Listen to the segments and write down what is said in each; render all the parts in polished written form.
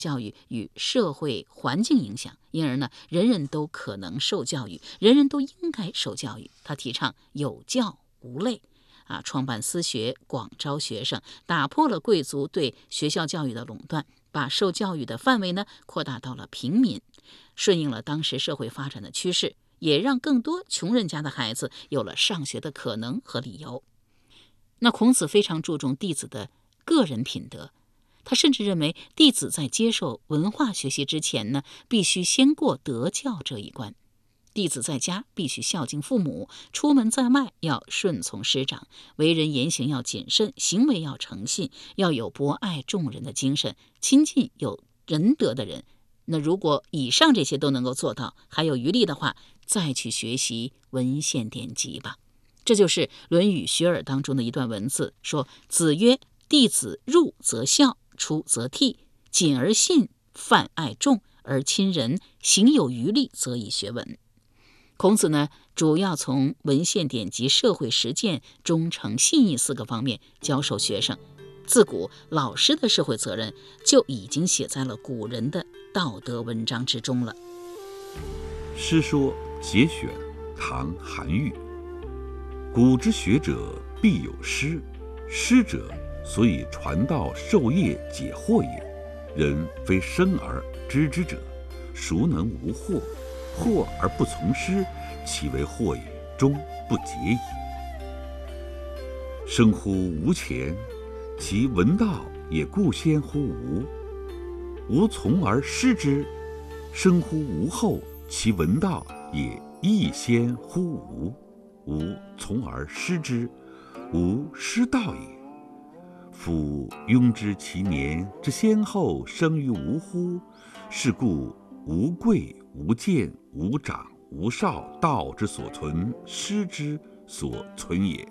教育与社会环境影响，因而呢，人人都可能受教育，人人都应该受教育。他提倡有教无类。创办私学，广招学生，打破了贵族对学校教育的垄断，把受教育的范围呢扩大到了平民，顺应了当时社会发展的趋势，也让更多穷人家的孩子有了上学的可能和理由。那孔子非常注重弟子的个人品德，他甚至认为弟子在接受文化学习之前呢，必须先过德教这一关。弟子在家必须孝敬父母，出门在外要顺从师长，为人言行要谨慎，行为要诚信，要有博爱众人的精神，亲近有仁德的人。那如果以上这些都能够做到，还有余力的话，再去学习文献典籍吧。这就是《论语·学而》当中的一段文字，说：子曰：弟子入则孝，出则悌，谨而信，泛爱众，而亲仁，行有余力，则以学文。孔子呢，主要从文献典籍、社会实践、忠诚信义4个方面教授学生。自古老师的社会责任就已经写在了古人的道德文章之中了。 诗说节选，唐·韩愈。古之学者必有师，师者，所以传道授业解惑也。人非生而知之者，孰能无惑？惑而不从师，其为惑也，终不解矣。生乎吾前，其闻道也固先乎吾。吾从而师之，生乎吾后，其闻道也亦先乎吾。吾从而师之，吾师道也。夫庸知其年之先后生于吾乎？是故无贵无贱无长无少，道之所存，师之所存也。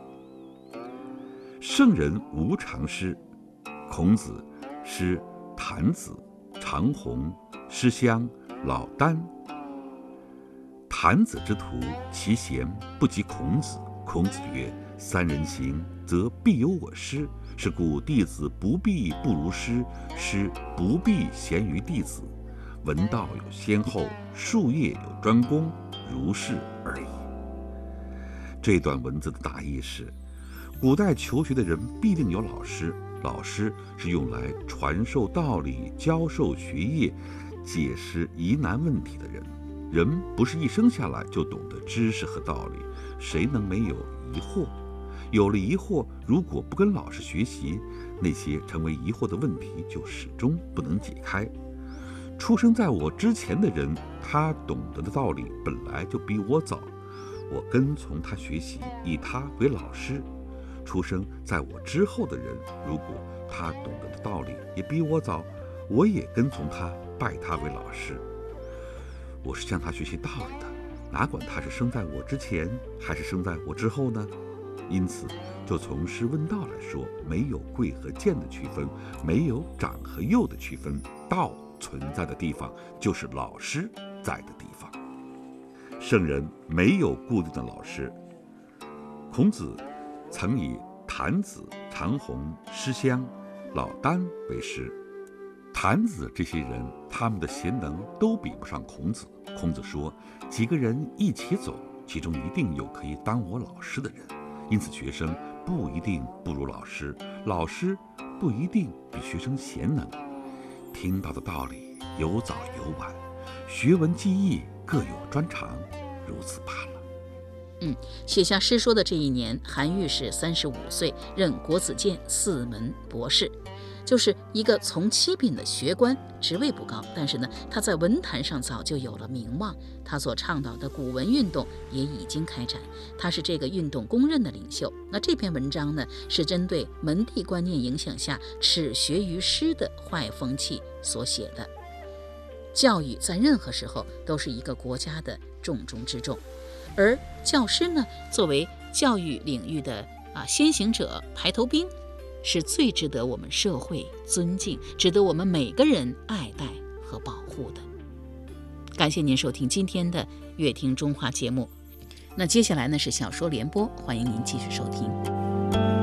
圣人无常师。孔子师谭子、长虹、师襄、老聃。谭子之徒，其贤不及孔子。孔子曰：三人行，则必有我师。是故弟子不必不如师，师不必贤于弟子。闻道有先后，术业有专攻，如是而已。这段文字的大意是，古代求学的人必定有老师，老师是用来传授道理、教授学业、解释疑难问题的人。人不是一生下来就懂得知识和道理，谁能没有疑惑？有了疑惑，如果不跟老师学习，那些成为疑惑的问题就始终不能解开。出生在我之前的人，他懂得的道理本来就比我早，我跟从他学习，以他为老师。出生在我之后的人，如果他懂得的道理也比我早，我也跟从他，拜他为老师。我是向他学习道理的，哪管他是生在我之前还是生在我之后呢？因此，就从师问道来说，没有贵和贱的区分，没有长和幼的区分，道存在的地方就是老师在的地方。圣人没有固定的老师。孔子曾以谭子、长虹、师襄、老聃为师。谭子这些人，他们的贤能都比不上孔子。孔子说，几个人一起走，其中一定有可以当我老师的人。因此学生不一定不如老师，老师不一定比学生贤能。听到的道理有早有晚，学文记忆各有专长，如此罢了。 写下诗说的这一年，韩愈是35岁，任国子监4门博士，就是一个从七品的学官，职位不高，但是呢，他在文坛上早就有了名望。他所倡导的古文运动也已经开展，他是这个运动公认的领袖。那这篇文章呢，是针对门第观念影响下耻学于师的坏风气所写的。教育在任何时候都是一个国家的重中之重，而教师呢，作为教育领域的先行者、排头兵，是最值得我们社会尊敬，值得我们每个人爱戴和保护的。感谢您收听今天的乐听中华节目。那接下来呢是小说联播，欢迎您继续收听。